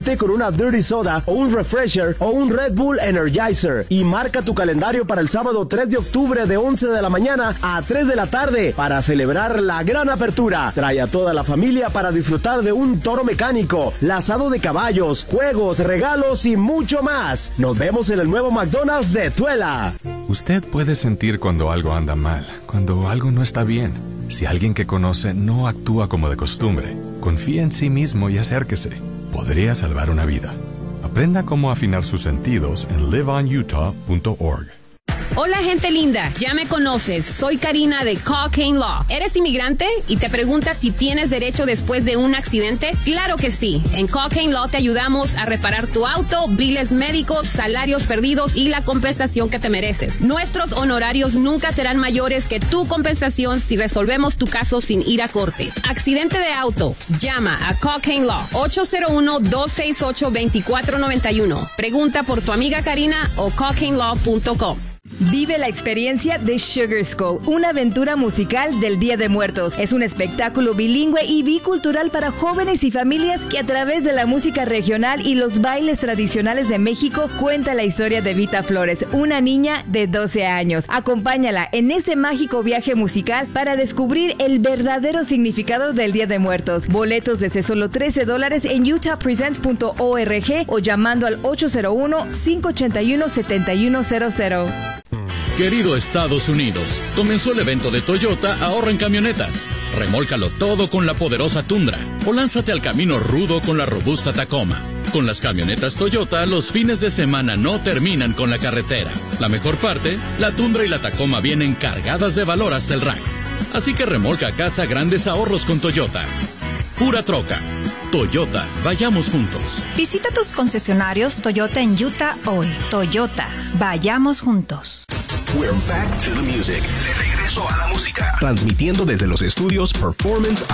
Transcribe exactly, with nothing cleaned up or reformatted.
con una Dirty Soda o un Refresher o un Red Bull Energizer y marca tu calendario para el sábado tres de octubre de once de la mañana a tres de la tarde para celebrar la gran apertura. Trae a toda la familia para disfrutar de un toro mecánico, lazado de caballos, juegos, regalos y mucho más. Nos vemos en el nuevo McDonald's de Tuela. Usted puede sentir cuando algo anda mal, cuando algo no está bien. Si alguien que conoce no actúa como de costumbre, confíe en sí mismo y acérquese. Podría salvar una vida. Aprenda cómo afinar sus sentidos en live on utah punto org. Hola, gente linda, ya me conoces, soy Karina de Call Kane Law. ¿Eres inmigrante y te preguntas si tienes derecho después de un accidente? Claro que sí, en Call Kane Law te ayudamos a reparar tu auto, biles médicos, salarios perdidos y la compensación que te mereces. Nuestros honorarios nunca serán mayores que tu compensación si resolvemos tu caso sin ir a corte. Accidente de auto, llama a Call Kane Law, ocho cero uno, dos seis ocho, dos cuatro nueve uno. Pregunta por tu amiga Karina o call kane law punto com. Vive la experiencia de Sugar Skull, una aventura musical del Día de Muertos. Es un espectáculo bilingüe y bicultural para jóvenes y familias que a través de la música regional y los bailes tradicionales de México cuenta la historia de Vita Flores, una niña de doce años. Acompáñala en este mágico viaje musical para descubrir el verdadero significado del Día de Muertos. Boletos desde solo trece dólares en utah presents punto org o llamando al ocho cero uno, cinco ocho uno, siete uno cero cero. Querido Estados Unidos, comenzó el evento de Toyota Ahorra en Camionetas. Remólcalo todo con la poderosa Tundra o lánzate al camino rudo con la robusta Tacoma. Con las camionetas Toyota, los fines de semana no terminan con la carretera. La mejor parte, la Tundra y la Tacoma vienen cargadas de valor hasta el rack. Así que remolca a casa grandes ahorros con Toyota. Pura troca. Toyota, vayamos juntos. Visita tus concesionarios Toyota en Utah hoy. Toyota, vayamos juntos. We're back to the music. De regreso a la música. Transmitiendo desde los estudios Performance